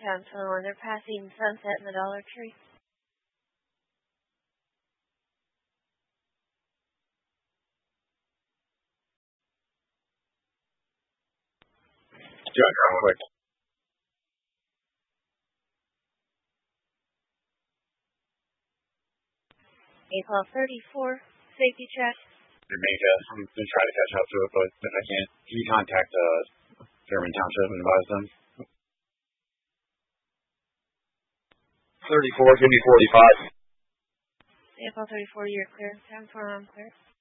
10-1. They're passing Sunset and the Dollar Tree. Jack, real quick. April 34, safety check. I'm going to try to catch up to it, but if I can't, can you contact Fairman Township and advise them? 34, give me 45. April 34, you're clear. 10-4, I'm clear.